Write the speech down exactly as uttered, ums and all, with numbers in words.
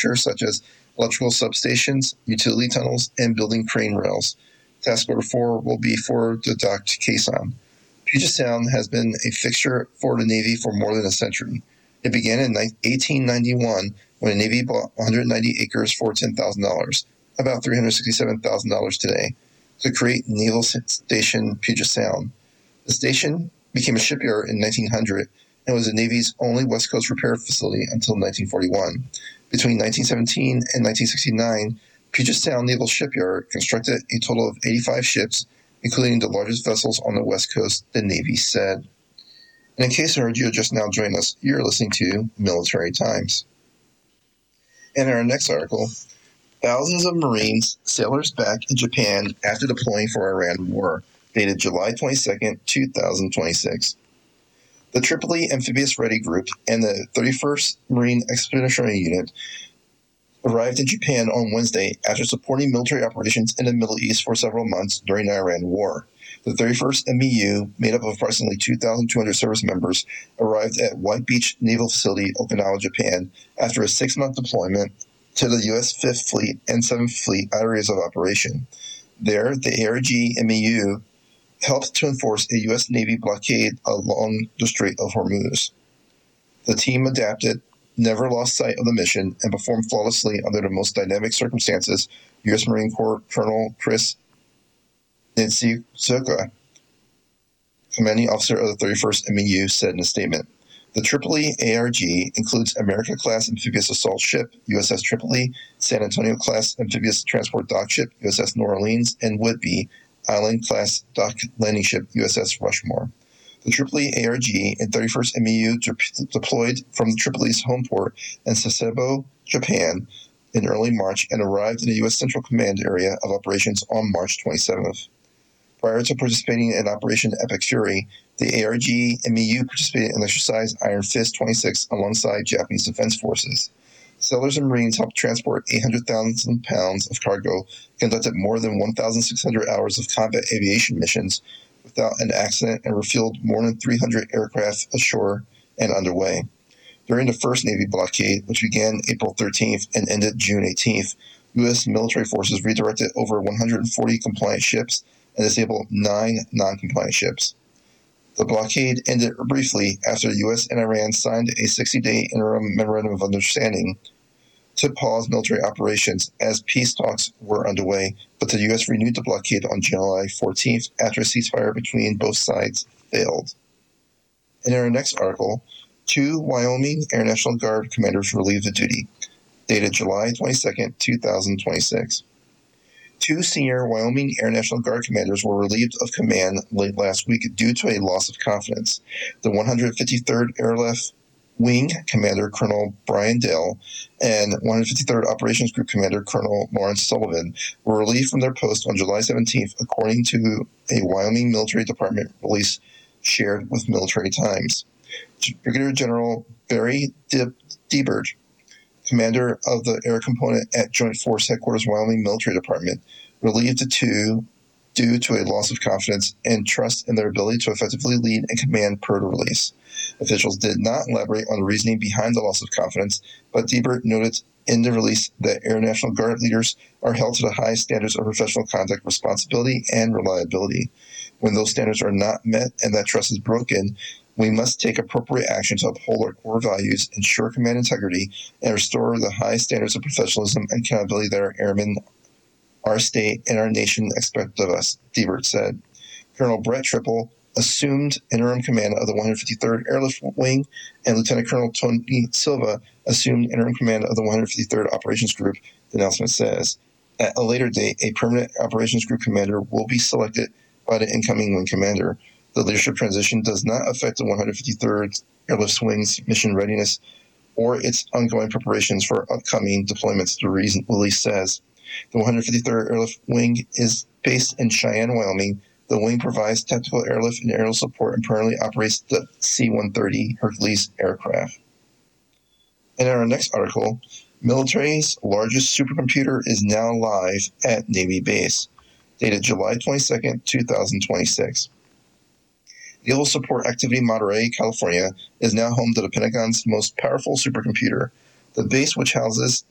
infrastructure such as electrical substations, utility tunnels, and building crane rails. Task Order four will be for the docked caisson. Puget Sound has been a fixture for the Navy for more than a century. It began in eighteen ninety-one when the Navy bought one hundred ninety acres for ten thousand dollars, about three hundred sixty-seven thousand dollars today, to create Naval Station Puget Sound. The station became a shipyard in nineteen hundred and was the Navy's only West Coast repair facility until nineteen forty-one. Between nineteen seventeen and nineteen sixty-nine, Puget Sound Naval Shipyard constructed a total of eighty-five ships, including the largest vessels on the West Coast, the Navy said. And in case you are just now joining us, you're listening to Military Times. And in our next article, thousands of Marines, sailors back in Japan after deploying for Iran war, dated July twenty-second, two thousand twenty-six. The Tripoli Amphibious Ready Group and the thirty-first Marine Expeditionary Unit arrived in Japan on Wednesday after supporting military operations in the Middle East for several months during the Iran war. The thirty-first M E U, made up of approximately two thousand two hundred service members, arrived at White Beach Naval Facility, Okinawa, Japan, after a six-month deployment to the U S fifth Fleet and seventh Fleet areas of operation. There, the A R G M E U helped to enforce a U S Navy blockade along the Strait of Hormuz. The team adapted, never lost sight of the mission, and performed flawlessly under the most dynamic circumstances, U S Marine Corps Colonel Chris Nitsuka, commanding officer of the thirty-first M E U, said in a statement. The Tripoli A R G includes America-class amphibious assault ship, U S S Tripoli, San Antonio-class amphibious transport dock ship, U S S New Orleans, and Whidbey Island-class dock landing ship, U S S Rushmore. The Tripoli A R G and thirty-first M E U de- deployed from Tripoli's home port in Sasebo, Japan, in early March and arrived in the U S Central Command area of operations on March twenty-seventh. Prior to participating in Operation Epic Fury, the A R G M E U participated in exercise Iron Fist twenty-six alongside Japanese Defense Forces. Sailors and Marines helped transport eight hundred thousand pounds of cargo, conducted more than one thousand six hundred hours of combat aviation missions without an accident, and refueled more than three hundred aircraft ashore and underway. During the first Navy blockade, which began April thirteenth and ended June eighteenth, U S military forces redirected over one hundred forty compliant ships and disabled nine non-compliant ships. The blockade ended briefly after the U S and Iran signed a sixty-day interim memorandum of understanding to pause military operations as peace talks were underway, but the U S renewed the blockade on July fourteenth after a ceasefire between both sides failed. In our next article, two Wyoming Air National Guard commanders relieved of duty, dated July twenty-second, two thousand twenty-six. Two senior Wyoming Air National Guard commanders were relieved of command late last week due to a loss of confidence. The one hundred fifty-third Airlift Wing Commander Colonel Brian Dale and one hundred fifty-third Operations Group Commander Colonel Lawrence Sullivan were relieved from their post on July seventeenth, according to a Wyoming Military Department release shared with Military Times. Brigadier General Barry Diebert, commander of the Air Component at Joint Force Headquarters Wyoming Military Department, relieved the two due to a loss of confidence and trust in their ability to effectively lead and command per the release. Officials did not elaborate on the reasoning behind the loss of confidence, but Diebert noted in the release that Air National Guard leaders are held to the highest standards of professional conduct, responsibility, and reliability. When those standards are not met and that trust is broken, we must take appropriate action to uphold our core values, ensure command integrity, and restore the high standards of professionalism and accountability that our airmen, our state, and our nation expect of us, Diebert said. Colonel Brett Triple assumed interim command of the one hundred fifty-third Airlift Wing, and Lieutenant Colonel Tony Silva assumed interim command of the one hundred fifty-third Operations Group, the announcement says. At a later date, a permanent Operations Group commander will be selected by the incoming wing commander. The leadership transition does not affect the one hundred fifty-third Airlift Wing's mission readiness or its ongoing preparations for upcoming deployments, the release says. The one hundred fifty-third Airlift Wing is based in Cheyenne, Wyoming. The wing provides tactical airlift and aerial support and currently operates the C one thirty Hercules aircraft. And in our next article, military's largest supercomputer is now live at Navy base, dated July twenty-second, two thousand twenty-six. Naval Support Activity Monterey, California, is now home to the Pentagon's most powerful supercomputer. The base, which houses